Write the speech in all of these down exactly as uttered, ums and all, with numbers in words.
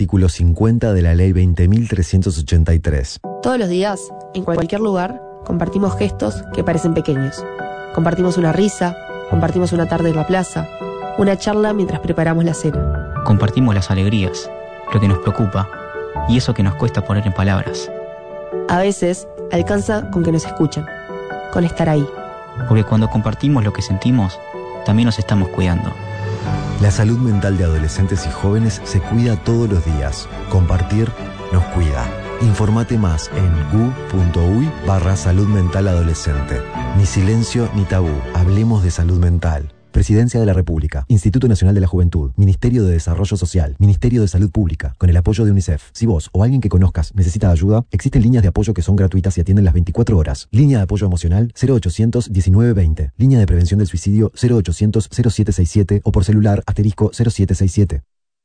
artículo cincuenta de la Ley veinte mil trescientos ochenta y tres. Todos los días, en cualquier lugar, compartimos gestos que parecen pequeños. Compartimos una risa, compartimos una tarde en la plaza, una charla mientras preparamos la cena. Compartimos las alegrías, lo que nos preocupa y eso que nos cuesta poner en palabras. A veces, alcanza con que nos escuchen, con estar ahí. Porque cuando compartimos lo que sentimos, también nos estamos cuidando. La salud mental de adolescentes y jóvenes se cuida todos los días. Compartir nos cuida. Informate más en gu.uy barra salud mental adolescente. Ni silencio ni tabú. Hablemos de salud mental. Presidencia de la República, Instituto Nacional de la Juventud, Ministerio de Desarrollo Social, Ministerio de Salud Pública, con el apoyo de UNICEF. Si vos o alguien que conozcas necesita ayuda, existen líneas de apoyo que son gratuitas y atienden las veinticuatro horas. Línea de apoyo emocional cero ochocientos diecinueve veinte. Línea de prevención del suicidio cero ochocientos cero siete seis siete o por celular asterisco cero siete seis siete.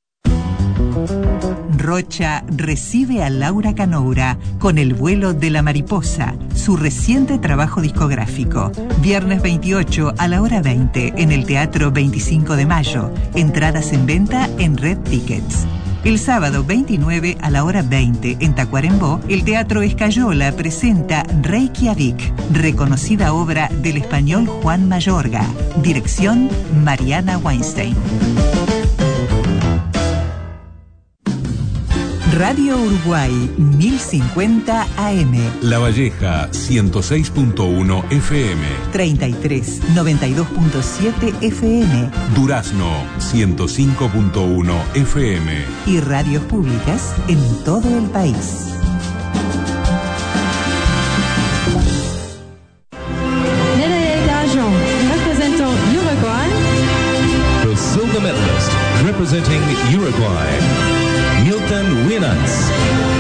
Rocha recibe a Laura Canoura con El vuelo de la mariposa, su reciente trabajo discográfico. Viernes veintiocho a la hora veinte en el Teatro veinticinco de mayo. Entradas en venta en Red Tickets. El sábado veintinueve a la hora veinte en Tacuarembó, el Teatro Escayola presenta Reykjavik, reconocida obra del español Juan Mayorga. Dirección Mariana Weinstein. Radio Uruguay mil cincuenta A M. La Valleja ciento seis punto uno F M. treinta y tres noventa y dos punto siete F M. Durazno ciento cinco punto uno F M. Y radios públicas en todo el país. The silver medalist representing Uruguay, Milton Winans.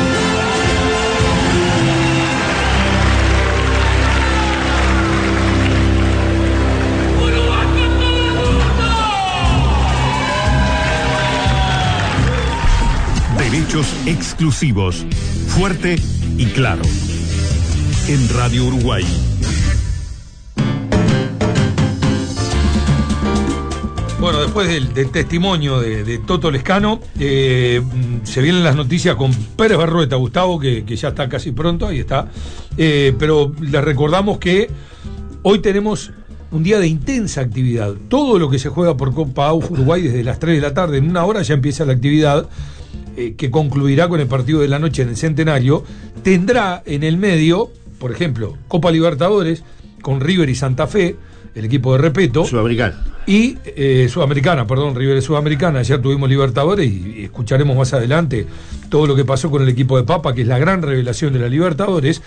Derechos exclusivos, fuerte y claro. En Radio Uruguay. Bueno, después del, del testimonio de, de Toto Lescano, eh, se vienen las noticias con Pérez Berrueta, Gustavo, que, que ya está casi pronto, ahí está. Eh, pero les recordamos que hoy tenemos un día de intensa actividad. Todo lo que se juega por Copa A U F Uruguay desde las tres de la tarde, en una hora ya empieza la actividad, eh, que concluirá con el partido de la noche en el Centenario. Tendrá en el medio, por ejemplo, Copa Libertadores, con River y Santa Fe, el equipo de Repeto. Sudamericana. Y eh, Sudamericana, perdón, River Sudamericana. Ayer tuvimos Libertadores y, y escucharemos más adelante todo lo que pasó con el equipo de Papa, que es la gran revelación de la Libertadores.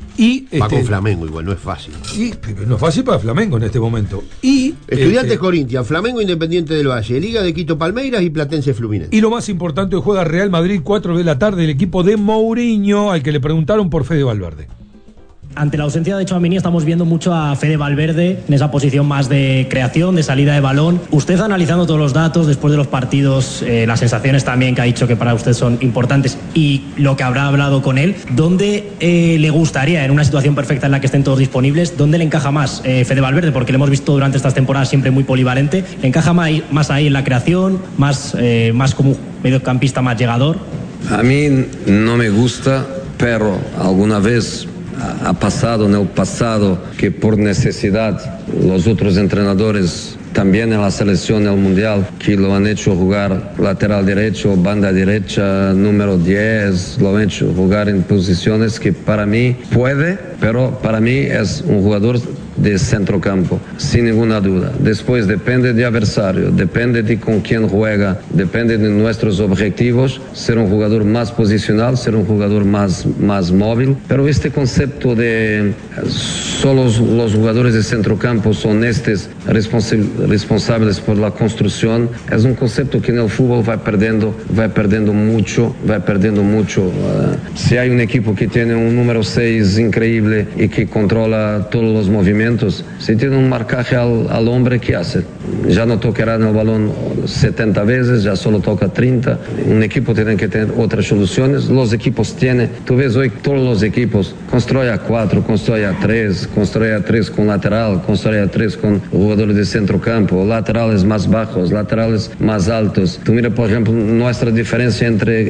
Y va este, con Flamengo igual, no es fácil. Y no es fácil para Flamengo en este momento. Y Estudiantes este, Corinthians, Flamengo Independiente del Valle, Liga de Quito Palmeiras y Platense Fluminense. Y lo más importante, hoy juega Real Madrid, cuatro de la tarde, el equipo de Mourinho, al que le preguntaron por Fede Valverde. Ante la ausencia de Tchouaméni estamos viendo mucho a Fede Valverde en esa posición más de creación, de salida de balón. Usted, analizando todos los datos después de los partidos, eh, las sensaciones también que ha dicho que para usted son importantes y lo que habrá hablado con él, ¿dónde eh, le gustaría, en una situación perfecta en la que estén todos disponibles, dónde le encaja más eh, Fede Valverde? Porque le hemos visto durante estas temporadas siempre muy polivalente. ¿Le encaja más, más ahí en la creación, más, eh, más como mediocampista más llegador? A mí no me gusta, pero alguna vez ha pasado en el pasado que por necesidad los otros entrenadores, también en la selección del mundial, que lo han hecho jugar lateral derecho, banda derecha, número diez, lo han hecho jugar en posiciones que para mí puede, pero para mí es un jugador de centrocampo, sin ninguna duda. Después depende de adversario, depende de con quién juega, depende de nuestros objetivos, ser un jugador más posicional, ser un jugador más, más móvil. Pero este concepto de solo los jugadores de centrocampo son estos responsables por la construcción, es un concepto que en el fútbol va perdiendo, va perdiendo mucho, va perdiendo mucho. Uh, si hay un equipo que tiene un número seis increíble y que controla todos los movimientos, si tiene un marcaje al, al hombre, ¿qué hace? Ya no tocará en el balón setenta veces, ya solo toca treinta. Un equipo tiene que tener otras soluciones. Los equipos tienen, tú ves hoy todos los equipos, construye a cuatro, construye a tres, construye a tres con lateral, construye a tres con jugadores de centrocampo, laterales más bajos, laterales más altos. Tú mira, por ejemplo, nuestra diferencia entre